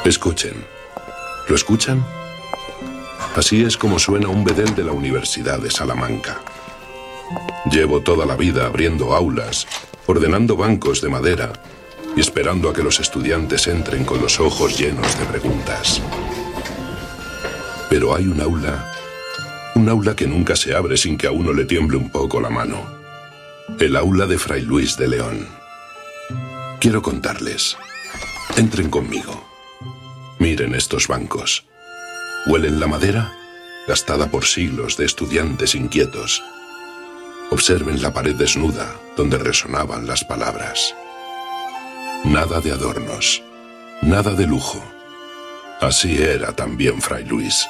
Escuchen. ¿Lo escuchan? Así es como suena un bedel de la Universidad de Salamanca. Llevo toda la vida abriendo aulas, ordenando bancos de madera y esperando a que los estudiantes entren con los ojos llenos de preguntas. Pero hay un aula que nunca se abre sin que a uno le tiemble un poco la mano. El aula de Fray Luis de León. Quiero contarles. Entren conmigo. Miren estos bancos. ¿Huelen la madera? Gastada por siglos de estudiantes inquietos. Observen la pared desnuda donde resonaban las palabras. Nada de adornos, nada de lujo. Así era también Fray Luis.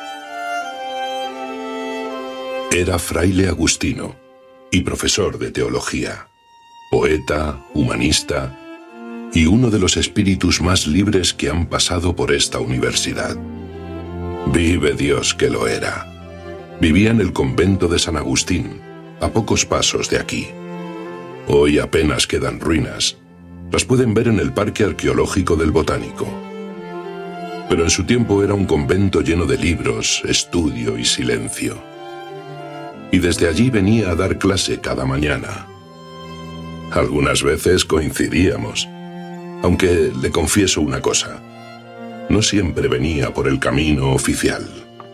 Era fraile agustino y profesor de teología, poeta, humanista y uno de los espíritus más libres que han pasado por esta universidad. Vive Dios que lo era. Vivía en el convento de San Agustín, a pocos pasos de aquí. Hoy apenas quedan ruinas. Las pueden ver en el Parque Arqueológico del Botánico. Pero en su tiempo era un convento lleno de libros, estudio y silencio. Y desde allí venía a dar clase cada mañana. Algunas veces coincidíamos, aunque le confieso una cosa. No siempre venía por el camino oficial.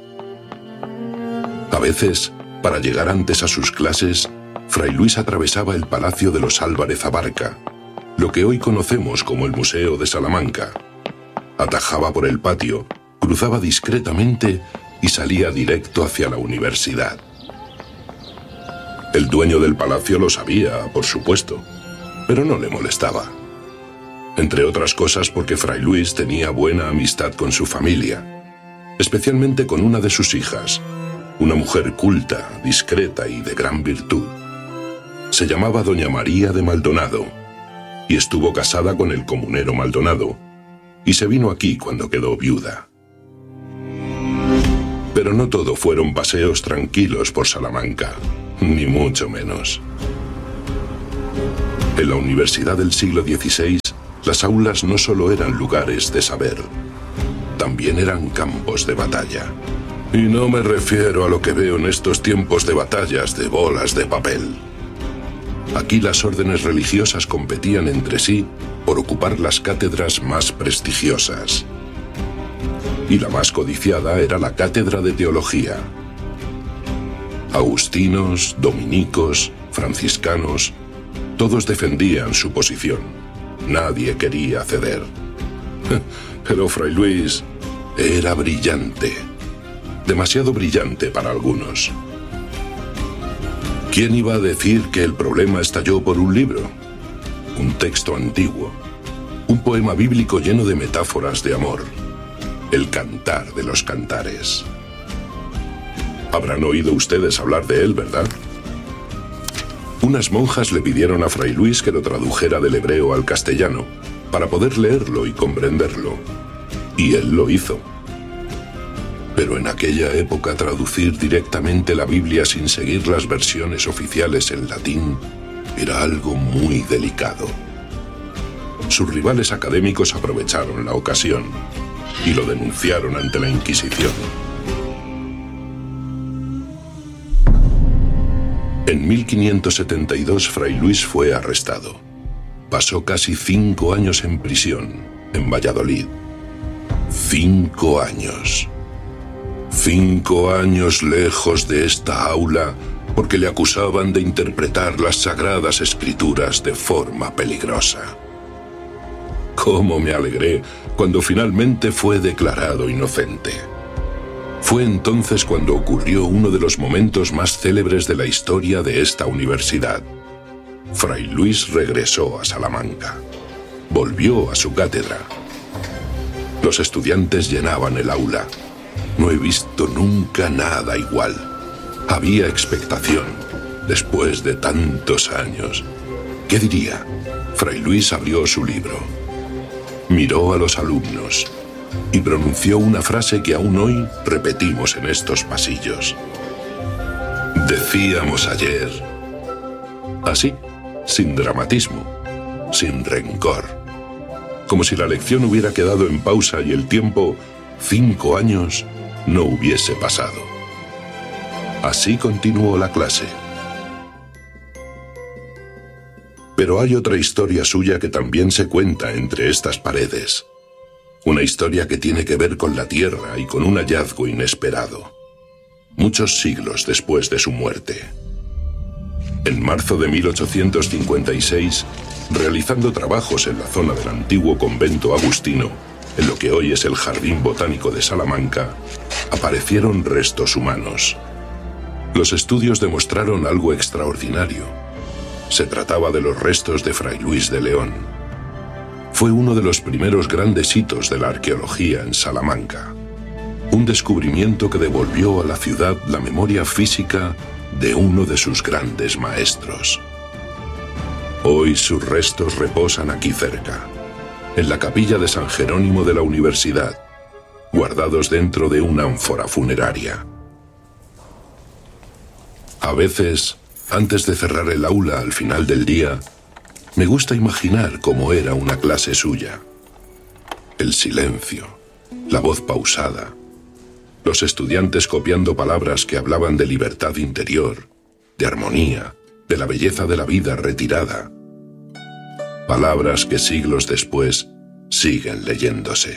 A veces, para llegar antes a sus clases, Fray Luis atravesaba el Palacio de los Álvarez Abarca, lo que hoy conocemos como el Museo de Salamanca. Atajaba por el patio, cruzaba discretamente y salía directo hacia la universidad. El dueño del palacio lo sabía, por supuesto, pero no le molestaba. Entre otras cosas porque Fray Luis tenía buena amistad con su familia, especialmente con una de sus hijas, una mujer culta, discreta y de gran virtud. Se llamaba Doña María de Maldonado y estuvo casada con el comunero Maldonado y se vino aquí cuando quedó viuda. Pero no todo fueron paseos tranquilos por Salamanca, ni mucho menos. En la universidad del siglo XVI, las aulas no solo eran lugares de saber, también eran campos de batalla. Y no me refiero a lo que veo en estos tiempos de batallas de bolas de papel. Aquí las órdenes religiosas competían entre sí por ocupar las cátedras más prestigiosas. Y la más codiciada era la cátedra de teología. Agustinos, dominicos, franciscanos, todos defendían su posición. Nadie quería ceder. Pero Fray Luis era brillante. Demasiado brillante para algunos. ¿Quién iba a decir que el problema estalló por un libro? Un texto antiguo. Un poema bíblico lleno de metáforas de amor. El Cantar de los Cantares. Habrán oído ustedes hablar de él, ¿verdad? Unas monjas le pidieron a Fray Luis que lo tradujera del hebreo al castellano, para poder leerlo y comprenderlo. Y él lo hizo. Pero en aquella época traducir directamente la Biblia sin seguir las versiones oficiales en latín era algo muy delicado. Sus rivales académicos aprovecharon la ocasión y lo denunciaron ante la Inquisición. En 1572 Fray Luis fue arrestado. Pasó casi 5 años en prisión, en Valladolid. 5 años. 5 años lejos de esta aula porque le acusaban de interpretar las sagradas escrituras de forma peligrosa. Cómo me alegré cuando finalmente fue declarado inocente. Fue entonces cuando ocurrió uno de los momentos más célebres de la historia de esta universidad. Fray Luis regresó a Salamanca. Volvió a su cátedra. Los estudiantes llenaban el aula. No he visto nunca nada igual. Había expectación, después de tantos años. ¿Qué diría? Fray Luis abrió su libro. Miró a los alumnos y pronunció una frase que aún hoy repetimos en estos pasillos. Decíamos ayer, así, sin dramatismo, sin rencor, como si la lección hubiera quedado en pausa y el tiempo, 5 años, no hubiese pasado. Así continuó la clase. Pero hay otra historia suya que también se cuenta entre estas paredes. Una historia que tiene que ver con la Tierra y con un hallazgo inesperado, muchos siglos después de su muerte. En marzo de 1856, realizando trabajos en la zona del antiguo convento agustino, en lo que hoy es el Jardín Botánico de Salamanca, aparecieron restos humanos. Los estudios demostraron algo extraordinario. Se trataba de los restos de Fray Luis de León. Fue uno de los primeros grandes hitos de la arqueología en Salamanca. Un descubrimiento que devolvió a la ciudad la memoria física de uno de sus grandes maestros. Hoy sus restos reposan aquí cerca, en la capilla de San Jerónimo de la Universidad, guardados dentro de una ánfora funeraria. A veces, antes de cerrar el aula al final del día, me gusta imaginar cómo era una clase suya. El silencio, la voz pausada, los estudiantes copiando palabras que hablaban de libertad interior, de armonía, de la belleza de la vida retirada. Palabras que siglos después siguen leyéndose.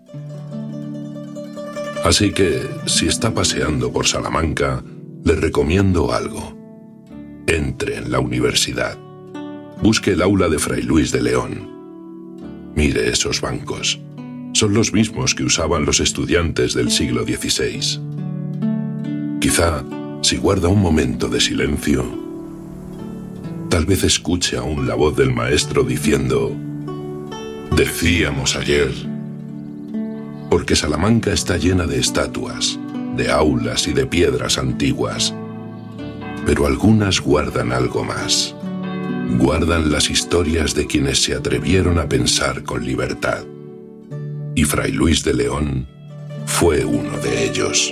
Así que, si está paseando por Salamanca, le recomiendo algo. Entre en la universidad. Busque el aula de Fray Luis de León. Mire esos bancos. Son los mismos que usaban los estudiantes del siglo XVI. Quizá, si guarda un momento de silencio, tal vez escuche aún la voz del maestro diciendo: decíamos ayer. Porque Salamanca está llena de estatuas, de aulas y de piedras antiguas. Pero algunas guardan algo más. Guardan las historias de quienes se atrevieron a pensar con libertad. Y Fray Luis de León fue uno de ellos.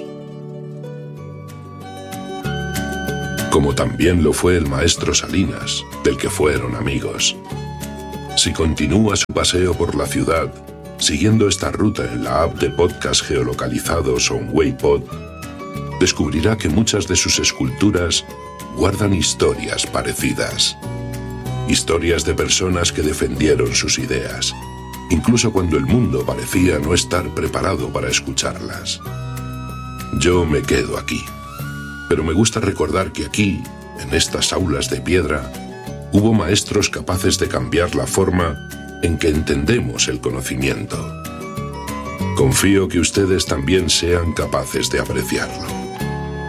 Como también lo fue el maestro Salinas, del que fueron amigos. Si continúa su paseo por la ciudad, siguiendo esta ruta en la app de podcast geolocalizados o en Waypod, descubrirá que muchas de sus esculturas guardan historias parecidas. Historias de personas que defendieron sus ideas, incluso cuando el mundo parecía no estar preparado para escucharlas. Yo me quedo aquí, pero me gusta recordar que aquí, en estas aulas de piedra, hubo maestros capaces de cambiar la forma en que entendemos el conocimiento. Confío que ustedes también sean capaces de apreciarlo.